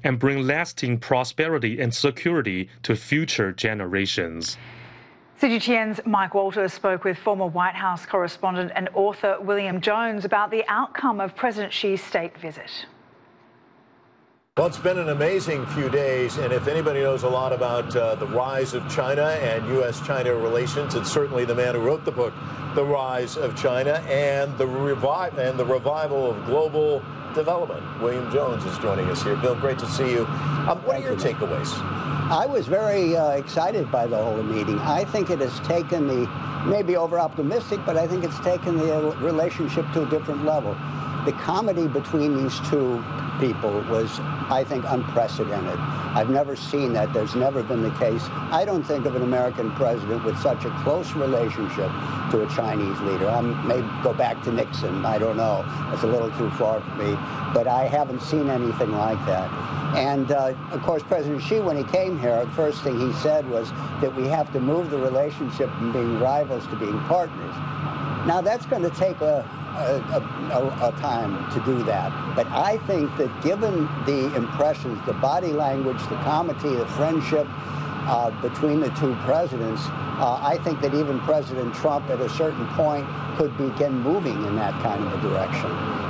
and bring lasting prosperity and security to future generations. CGTN's Mike Walters spoke with former White House correspondent and author William Jones about the outcome of President Xi's state visit. Well, it's been an amazing few days, and if anybody knows a lot about the rise of China and U.S.-China relations, it's certainly the man who wrote the book, The Rise of China, and the revival of global development. William Jones is joining us here. Bill, great to see you. What are your takeaways? I was very excited by the whole meeting. I think it has taken maybe over-optimistic, but I think it's taken the relationship to a different level. The comedy between these two people was, I think, unprecedented. I've never seen that. There's never been the case. I don't think of an American president with such a close relationship to a Chinese leader. I may go back to Nixon. I don't know. It's a little too far for me. But I haven't seen anything like that. And, of course, President Xi, when he came here, the first thing he said was that we have to move the relationship from being rivals to being partners. Now, that's going to take a time to do that. But I think that given the impressions, the body language, the comedy, the friendship between the two presidents, I think that even President Trump at a certain point could begin moving in that kind of a direction.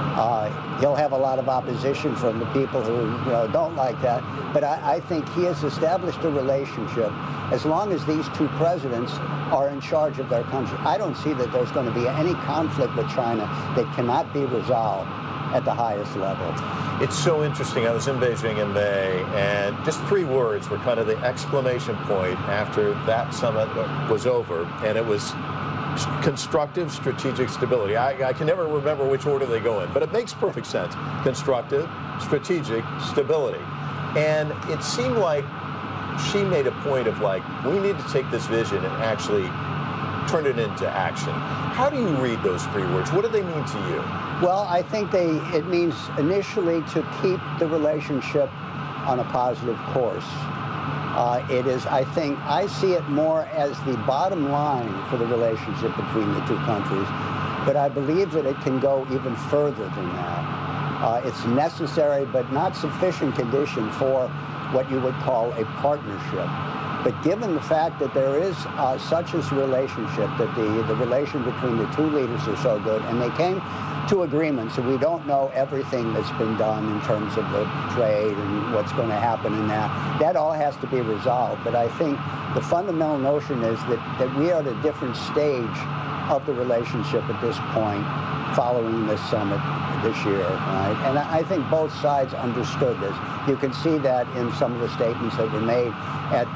He'll have a lot of opposition from the people who don't like that, but I think he has established a relationship. As long as these two presidents are in charge of their country, I don't see that there's going to be any conflict with China that cannot be resolved at the highest level. It's so interesting. I was in Beijing in May, and just 3 words were kind of the exclamation point after that summit was over, and it was constructive strategic stability. I can never remember which order they go in, but it makes perfect sense. Constructive strategic stability. And it seemed like she made a point of we need to take this vision and actually turn it into action. How do you read those 3 words? What do they mean to you? Well, I think it means initially to keep the relationship on a positive course. It is, I think, I see it more as the bottom line for the relationship between the two countries, but I believe that it can go even further than that. It's necessary but not sufficient condition for what you would call a partnership. But given the fact that there is such a relationship, that the relation between the two leaders are so good, and they came to agreements, and we don't know everything that's been done in terms of the trade and what's going to happen in that. That all has to be resolved. But I think the fundamental notion is that we are at a different stage of the relationship at this point following this summit this year, right? And I think both sides understood this. You can see that in some of the statements that were made at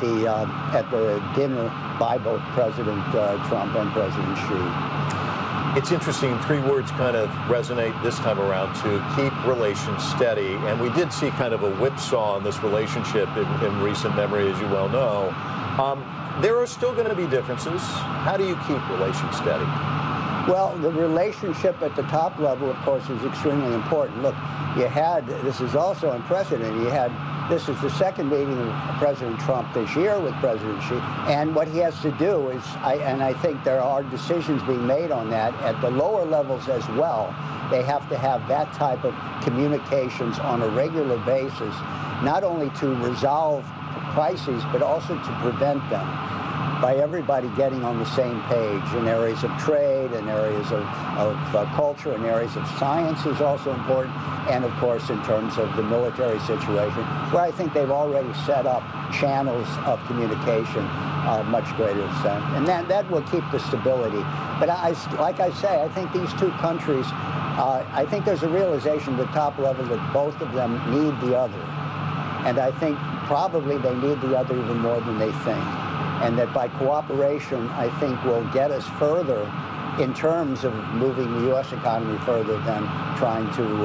the dinner by both President Trump and President Xi. It's interesting, 3 words kind of resonate this time around to keep relations steady. And we did see kind of a whipsaw in this relationship in recent memory, as you well know. There are still going to be differences. How do you keep relations steady? Well, the relationship at the top level, of course, is extremely important. Look, this is also unprecedented. This is the second meeting of President Trump this year with President Xi, and what he has to do is, I think there are decisions being made on that at the lower levels as well. They have to have that type of communications on a regular basis, not only to resolve crises, but also to prevent them, by everybody getting on the same page in areas of trade, in areas of culture, in areas of science is also important, and of course in terms of the military situation, where I think they've already set up channels of communication much greater extent, and that will keep the stability. But like I say, I think these two countries, I think there's a realization at the top level that both of them need the other, and I think probably they need the other even more than they think. And that by cooperation, I think will get us further in terms of moving the U.S. economy further than trying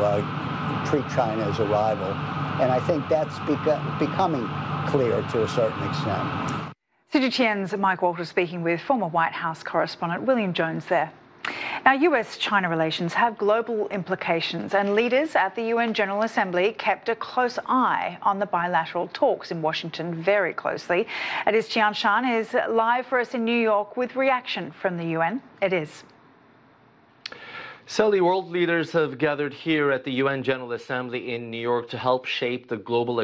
to treat China as a rival. And I think that's becoming clear to a certain extent. CGTN's Mike Walters speaking with former White House correspondent William Jones there. Now, US-China relations have global implications, and leaders at the UN General Assembly kept a close eye on the bilateral talks in Washington very closely. It is Jian Shan is live for us in New York with reaction from the UN. It is. Sally, world leaders have gathered here at the UN General Assembly in New York to help shape the global